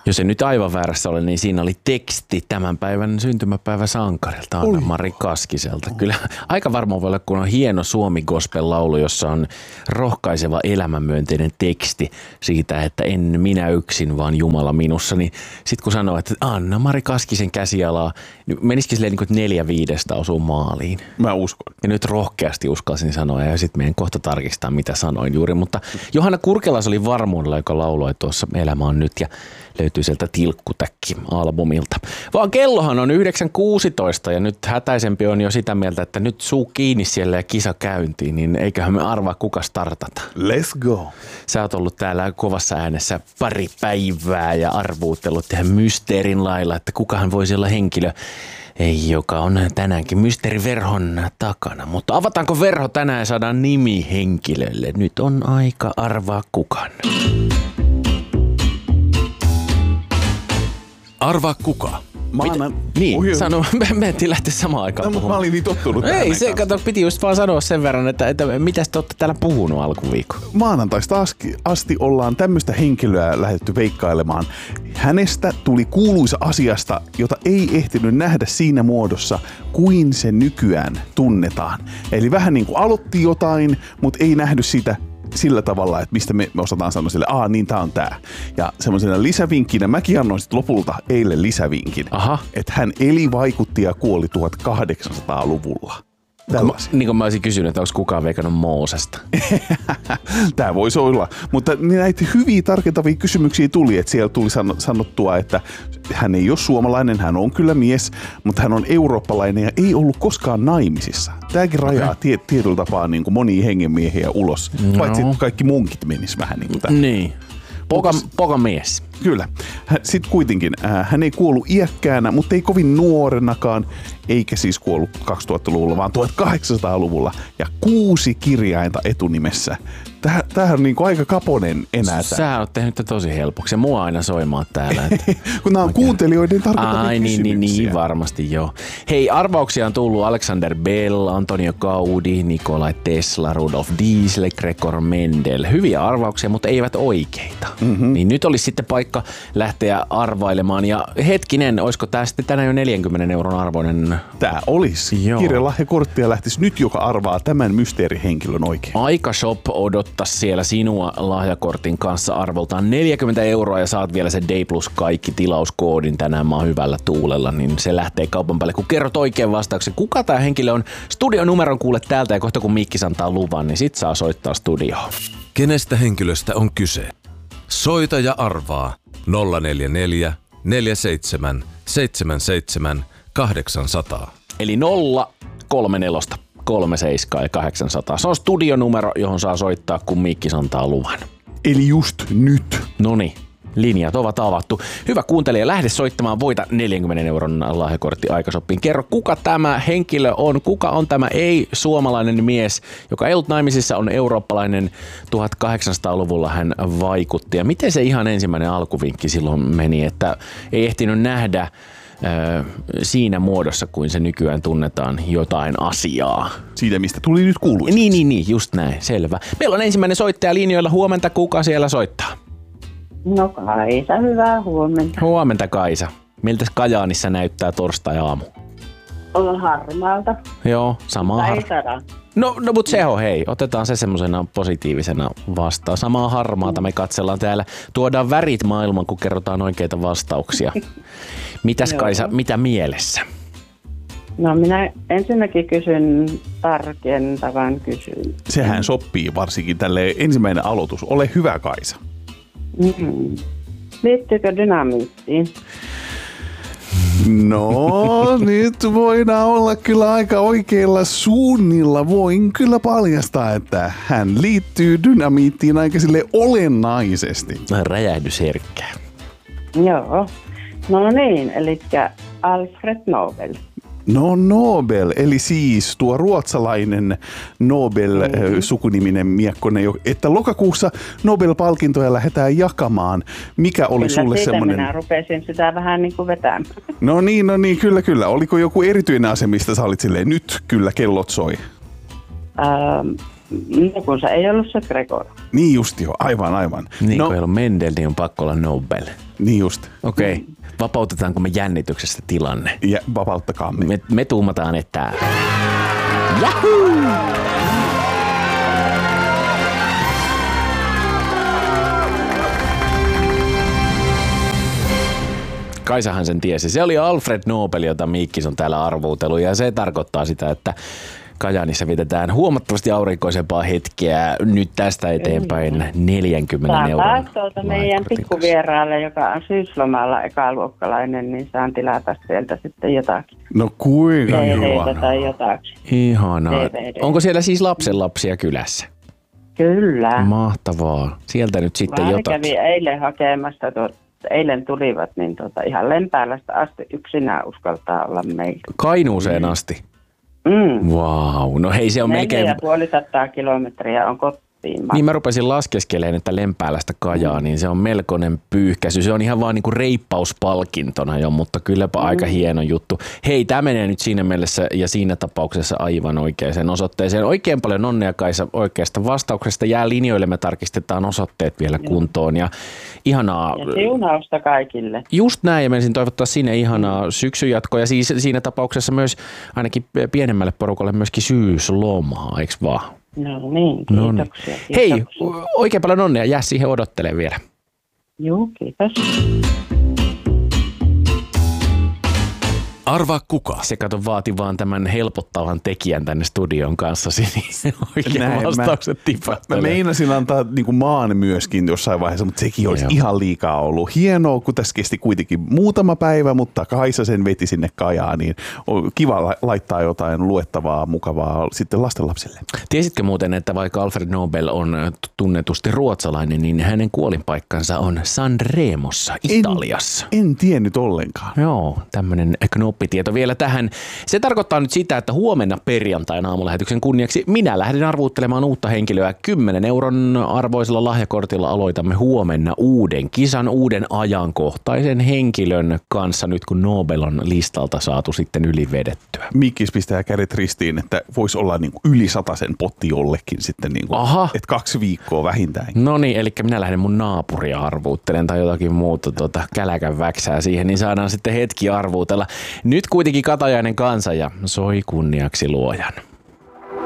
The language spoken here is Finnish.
Jos ei nyt aivan väärässä ole, niin siinä oli teksti tämän päivän syntymäpäiväsankarilta Anna-Mari Kaskiselta. Kyllä aika varmaan voi olla, kun on hieno suomi-gospel-laulu, jossa on rohkaiseva elämänmyönteinen teksti siitä, että en minä yksin, vaan Jumala minussa. Niin sitten kun sanoo, että Anna-Mari Kaskisen käsialaa, niin menisikin silleen niin kuin 4/5 osuu maaliin. Mä uskon. Ja nyt rohkeasti uskalsin sanoa ja sitten meidän kohta tarkistaa, mitä sanoin juuri. Mutta Johanna Kurkelas oli varmuudella, joka lauloi tuossa Elämä on nyt ja löytyy sieltä Tilkkutäkki-albumilta. Vaan kellohan on 9.16 ja nyt hätäisempi on jo sitä mieltä, että nyt suu kiinni siellä ja kisa käyntiin, niin eiköhän me arvaa kuka startata. Let's go. Sä oot ollut täällä kovassa äänessä pari päivää ja arvuutellut tähän mysteerin lailla, että kukahan voisi olla henkilö, joka on tänäänkin mysteeriverhon takana. Mutta avataanko verho tänään ja saadaan nimi henkilölle? Nyt on aika arvaa kukaan. Arvaa kuka? Niin, sano, me mentiin lähteä samaan aikaan puhumaan. Mä olin niin tottunut tähän. Ei, se kato, piti just vaan sanoa sen verran, että mitäs te olette täällä puhunut alkuviikon? Maanantaista asti ollaan tämmöistä henkilöä lähdetty veikkailemaan. Hänestä tuli kuuluisa asiasta, jota ei ehtinyt nähdä siinä muodossa, kuin se nykyään tunnetaan. Eli vähän niin kuin aloitti jotain, mutta ei nähnyt sitä sillä tavalla, että mistä me osataan sanoa sille, niin tää on tää. Ja semmoisena lisävinkkinä, mäkin annoin sit lopulta eilen lisävinkin, että hän eli, vaikutti ja kuoli 1800-luvulla. Niin kuin mä olisin kysynyt, että onko kukaan veikannut Moosesta. Tämä voisi olla, mutta näitä hyviä tarkentavia kysymyksiä tuli, että siellä tuli sanottua, että hän ei ole suomalainen, hän on kyllä mies, mutta hän on eurooppalainen ja ei ollut koskaan naimisissa. Tämäkin rajaa tietyllä tapaa niin kuin monia hengenmiehiä ulos, paitsi että kaikki munkit menis vähän niin kuin tämä. Niin. Poka mies. Kyllä. Sitten kuitenkin hän ei kuollut iäkkäänä, mutta ei kovin nuorenakaan, eikä siis kuollut 2000-luvulla, vaan 1800-luvulla ja 6 kirjainta etunimessä. Tämähän on niin kuin aika kaponen enää. Sä oot tehnyt tosi helpoksi ja mua aina soimaan täällä. Kun nämä on kuuntelijoiden tarkoittavia kysymyksiä. Niin, varmasti joo. Hei, arvauksia on tullut Alexander Bell, Antonio Gaudi, Nikola Tesla, Rudolf Diesel, Gregor Mendel. Hyviä arvauksia, mutta eivät oikeita. Niin nyt olisi sitten paikka lähteä arvailemaan. Ja hetkinen, olisiko tämä sitten tänään jo 40 € arvoinen? Tämä olisi. Kirjalahjakorttia lähtisi nyt, joka arvaa tämän mysteerihenkilön oikein. Aikashop odottaa siellä sinua lahjakortin kanssa arvoltaan 40 € ja saat vielä se D plus kaikki tilauskoodin tänään. Mä oon hyvällä tuulella, niin se lähtee kaupan päälle. Kun kerrot oikein vastauksen, kuka tämä henkilö on, studionumeron kuule täältä ja kohta kun Mikkis antaa luvan, niin sit saa soittaa studioon. Kenestä henkilöstä on kyse? Soita ja arvaa 044 47 77 800. Eli 034 37 ja 800. Se on studionumero, johon saa soittaa, kun Mikkis antaa luvan. Eli just nyt. Noniin, linjat ovat avattu. Hyvä kuuntelija, lähde soittamaan, voita 40 € lahjakortti Aikashoppiin. Kerro, kuka tämä henkilö on, kuka on tämä ei-suomalainen mies, joka ei ollut naimisissa, on eurooppalainen, 1800-luvulla hän vaikutti. Ja miten se ihan ensimmäinen alkuvinkki silloin meni, että ei ehtinyt nähdä siinä muodossa, kuin se nykyään tunnetaan, jotain asiaa. Siitä, mistä tuli nyt kuuluiseksi. Niin, just näin, selvä. Meillä on ensimmäinen soittaja linjoilla. Huomenta, kuka siellä soittaa? No Kaisa, hyvää huomenta. Huomenta Kaisa. Miltä Kajaanissa näyttää torstai-aamu? On harmaalta. Joo, sama No, mutta se on hei. Otetaan se semmosena positiivisena vastaan. Samaa harmaata me katsellaan täällä. Tuodaan värit maailman, kun kerrotaan oikeita vastauksia. Mitäs Kaisa, mitä mielessä? No minä ensinnäkin kysyn tarkentavan kysymyksen. Sehän sopii varsinkin tälle ensimmäinen aloitus. Ole hyvä Kaisa. Liittyykö dynamiittiin? No, nyt voidaan olla kyllä aika oikeilla suunnilla. Voin kyllä paljastaa, että hän liittyy dynamiittiin aika sille olennaisesti. Räjähdysherkkää. Joo. No niin, eli Alfred Nobel. No Nobel, eli siis tuo ruotsalainen Nobel-sukuniminen miekkonen, että lokakuussa Nobel-palkintoja lähdetään jakamaan. Mikä oli kyllä sulle semmoinen? Minä rupesin sitä vähän niin kuin vetämään. No niin, Kyllä. Oliko joku erityinen ase, mistä sä olit silleen, nyt kyllä kellot soi? No kun se ei ollut se Gregor. Niin just joo, aivan. Niin, no, kun ei ollut Mendel, niin on pakko olla Nobel. niin just. Okei. Vapautetaanko me jännityksestä tilanne? Ja vapauttakaamme. Me tuumataan, että... Jahuu! Kaisahan sen tiesi. Se oli Alfred Nobel, jota Miikkis on täällä arvuutellut, ja se tarkoittaa sitä, että Kajaanissa vietetään huomattavasti aurinkoisempaa hetkeä nyt tästä eteenpäin 40 Saan euron. taas tuolta meidän lahjakortin pikkuvieraalle, joka on syyslomalla ekaluokkalainen, niin saan tilata sieltä sitten jotakin. No kuinka DVDtä hyvä. tai jotakin. kanssa. Ihanaa. DVD. Onko siellä siis lapsenlapsia kylässä? Kyllä. Mahtavaa. Sieltä nyt sitten Mä jotakin. kävin eilen hakemassa, eilen tulivat, niin ihan Lempäälästä asti yksinään uskaltaa olla meillä. Kainuuseen asti. Wow. No hei, se on melkein... 450 kilometriä on kotiin. Niin mä rupesin laskeskelemaan, että Lempäälästä Kajaa, niin se on melkoinen pyyhkäisy. Se on ihan vaan niinku reippauspalkintona jo, mutta kylläpä aika hieno juttu. Hei, tämä menee nyt siinä mielessä ja siinä tapauksessa aivan oikeaan osoitteeseen. Oikein paljon onnea Kaisa oikeasta vastauksesta. Jää linjoille, me tarkistetaan osoitteet vielä kuntoon. Ja ihanaa... Ja siunausta kaikille. Just näin, ja menisin toivottaa sinne ihanaa syksyn jatkoa. Ja siis siinä tapauksessa myös ainakin pienemmälle porukalle myöskin syyslomaa, eikö vaan? No niin, kiitoksia. Hei, kiitoksia. oikein paljon onnea. Jää siihen odottelemaan vielä. Joo, kiitos. Arvaa kuka? Se kato vaati vaan tämän helpottavan tekijän tänne studion kanssa, niin oikein Näin, vastaukset Mä tipahtelee. meinasin antaa niinku maan myöskin jossain vaiheessa, mutta sekin olisi Joo. ihan liikaa ollut. Hienoa, kun tässä kesti kuitenkin muutama päivä, mutta Kaisa sen veti sinne Kajaan, niin on kiva laittaa jotain luettavaa, mukavaa sitten lastenlapsille. Tiesitkö muuten, että vaikka Alfred Nobel on tunnetusti ruotsalainen, niin hänen kuolinpaikkansa on Sanremossa, Italiassa. En tiennyt ollenkaan. Joo, tämmöinen knoppitieto vielä tähän. Se tarkoittaa nyt sitä, että huomenna perjantaina aamulähetyksen kunniaksi minä lähden arvuuttelemaan uutta henkilöä. 10 euron arvoisella lahjakortilla aloitamme huomenna uuden kisan, uuden ajankohtaisen henkilön kanssa, nyt kun Nobel on listalta saatu sitten ylivedettyä. Mikkis pistää kädet ristiin, että voisi olla niinku yli 100 potti jollekin sitten, niinku, Aha. että 2 viikkoa vähintään. No niin, eli minä lähden mun naapuria arvuuttelen tai jotakin muuta käläkän väksää siihen, niin saadaan sitten hetki arvuutella. Nyt kuitenkin Katajainen kansa ja soi kunniaksi luojan.